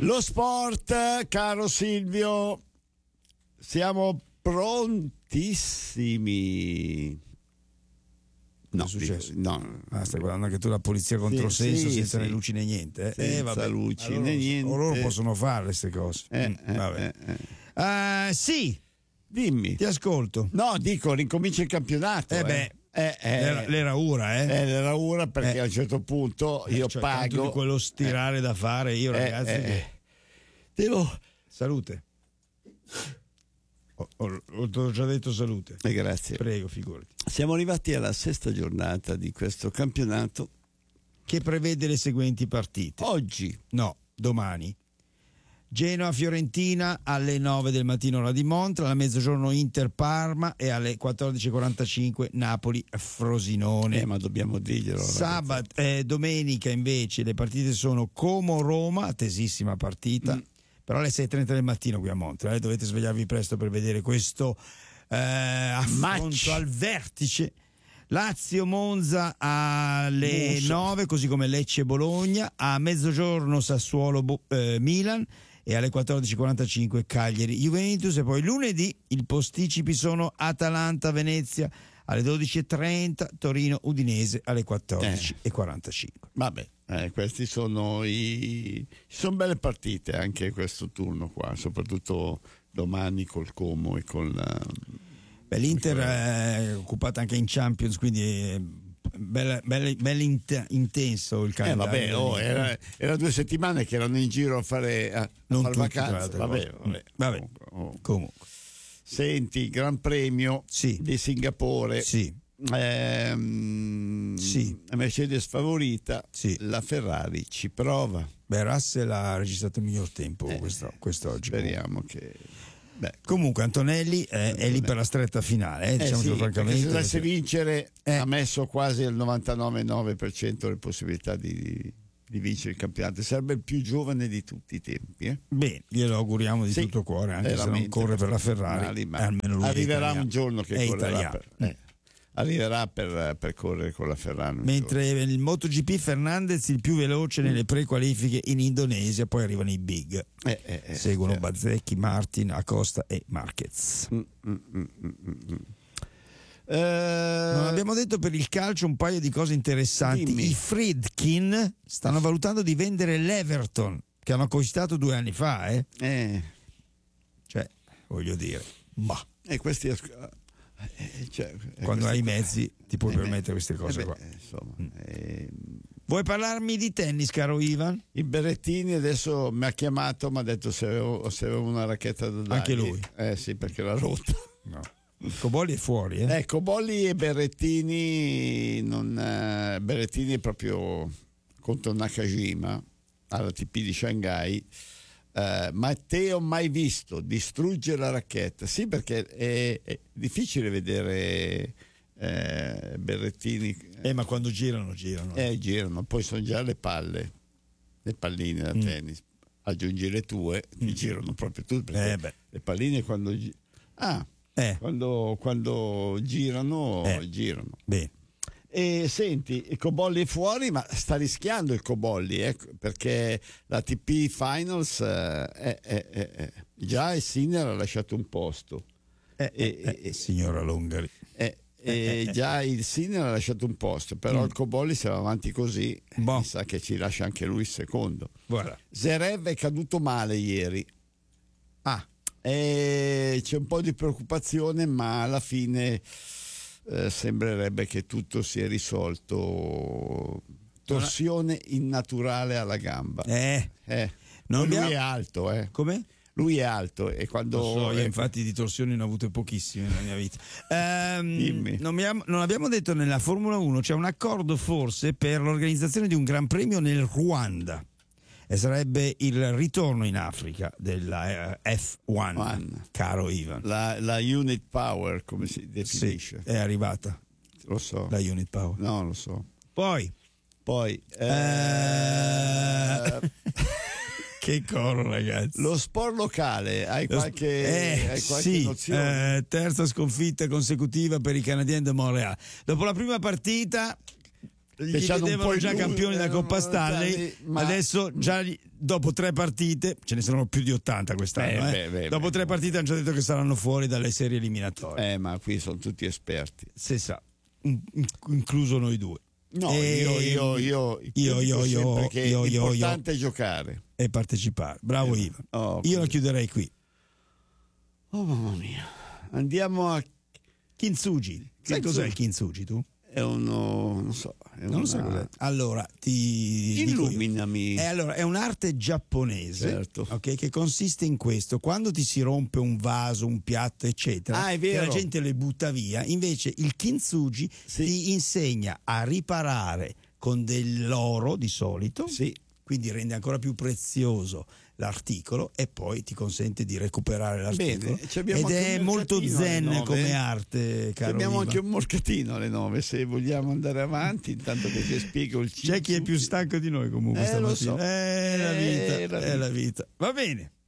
Lo sport, caro Silvio, siamo prontissimi. No, no. Stai guardando anche tu la polizia controsenso senza né luci né niente. Senza luci allora, né niente. Loro possono fare queste cose. Sì, dimmi. Ti ascolto. No, dico, ricomincia il campionato. L'era ora, l'era ora, perché a un certo punto io pago di quello stirare da fare io, ragazzi. Salute. Ho già detto salute. Grazie. Prego, figurati. Siamo arrivati alla sesta giornata di questo campionato che prevede le seguenti partite. Domani. Genoa-Fiorentina alle 9 del mattino ora di Monza, alla mezzogiorno Inter-Parma e alle 14:45 Napoli-Frosinone. Ma dobbiamo dirglielo. Domenica invece le partite sono Como-Roma, attesissima partita, però alle 6:30 del mattino qui a Monza. Dovete svegliarvi presto per vedere questo affronto al vertice. Lazio-Monza alle 9, così come Lecce-Bologna, a mezzogiorno Sassuolo-Milan e alle 14:45 Cagliari-Juventus, e poi lunedì il posticipi sono Atalanta-Venezia alle 12:30, Torino-Udinese alle 14:45. Vabbè, questi sono sono belle partite anche questo turno qua, soprattutto domani col Como e con l'Inter è occupata anche in Champions, quindi è intenso il calendario. Era 2 settimane che erano in giro a fare vacanza. Vabbè. Comunque. Senti, Gran Premio di Singapore. Mercedes favorita, la Ferrari ci prova. Russell ha registrato il miglior tempo quest'oggi. Speriamo che... Comunque Antonelli è lì per la stretta finale, francamente. Se dovesse vincere ha messo quasi il 99,9% le possibilità di vincere il campionato. Sarebbe il più giovane di tutti i tempi. Bene, glielo auguriamo di tutto cuore, anche se non corre per la Ferrari, ma almeno lui arriverà un giorno che correrà arriverà per correre con la Ferrari. Mentre il MotoGP Fernandez il più veloce nelle prequalifiche in Indonesia, poi arrivano i big, seguono Bazzecchi, Martin, Acosta e Marquez. Non abbiamo detto per il calcio un paio di cose interessanti. Dimmi. I Friedkin stanno valutando di vendere l'Everton, che hanno acquistato 2 anni fa, cioè, voglio dire, questi quando hai i mezzi ti puoi permettere queste cose qua. Vuoi parlarmi di tennis, caro Ivan? Il Berrettini adesso mi ha chiamato, mi ha detto se avevo una racchetta da dargli. Anche lui? Sì, perché l'ha rotta. No. Cobolli è fuori, Cobolli e Berrettini Berrettini è proprio contro Nakajima alla TP di Shanghai. Matteo mai visto distruggere la racchetta? Sì, perché è difficile vedere Berrettini. Ma quando girano. Girano, poi sono già le palline da tennis. Aggiungi le tue, ti girano proprio tutte. Le palline quando girano. Bene. E senti, il Cobolli è fuori, ma sta rischiando il Cobolli, perché la TP Finals già il Sinner ha lasciato un posto. Signora Longari. Già il Sinner ha lasciato un posto, però il Cobolli se va avanti così mi sa che ci lascia anche lui il secondo. Voilà. Zverev è caduto male ieri. C'è un po' di preoccupazione, ma alla fine sembrerebbe che tutto sia risolto. Torsione innaturale alla gamba. Lui è alto, Come? Lui è alto e quando io infatti di torsioni ne ho avute pochissime nella mia vita. Non abbiamo detto nella Formula 1 c'è un accordo forse per l'organizzazione di un Gran Premio nel Ruanda. E sarebbe il ritorno in Africa della F1, caro Ivan. La unit power, come si definisce? Sì, è arrivata. Lo so. La unit power. No, lo so. Poi che coro, ragazzi. Lo sport locale, hai qualche nozione? Terza sconfitta consecutiva per i Canadiens de Montréal. Dopo la prima partita gli vedevano già campioni da Coppa Stanley, ma adesso già dopo 3 partite, ce ne saranno più di 80 quest'anno, dopo 3 partite hanno già detto che saranno fuori dalle serie eliminatorie. Ma qui sono tutti esperti. Si sa, incluso noi due. No, io sempre che l'importante è giocare e partecipare. Bravo Ivan. Io la chiuderei qui. Oh mamma mia. Andiamo a Kintsugi. Sai cos'è il Kintsugi tu? È uno, non so. Non lo so cos'è. Allora, ti illuminami. Allora, è un'arte giapponese, certo. Okay, che consiste in questo: quando ti si rompe un vaso, un piatto, eccetera, è vero. che la gente le butta via, invece il Kintsugi ti insegna a riparare con dell'oro di solito, quindi rende ancora più prezioso l'articolo e poi ti consente di recuperare l'articolo. Ed è molto zen come arte, caro abbiamo Ivan. anche un mercatino alle 9 se vogliamo andare avanti, intanto che ti spiego il C'è chi è più stanco di noi comunque stamattina. Lo so. È la vita. Va bene.